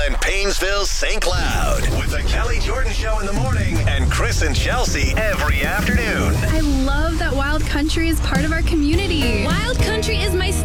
and Paynesville, St. Cloud. With the Kelly Jordan Show in the morning and Chris and Chelsea every afternoon. I love that Wild Country is part of our community. Wild Country is my